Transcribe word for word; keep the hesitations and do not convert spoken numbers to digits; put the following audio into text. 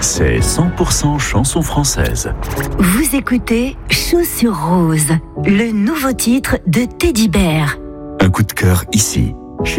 C'est cent pour cent chanson française. Vous écoutez Chaussures Roses, le nouveau titre de Teddy Bear. Un coup de cœur ici,